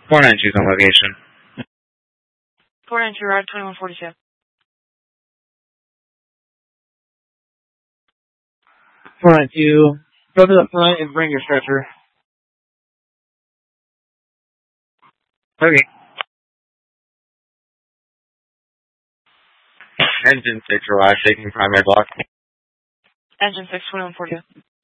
492's on location. 492, ride 2142. 492, go to the front and bring your stretcher. Okay. Engine 6, relax, taking primary block. Engine 6, 2142.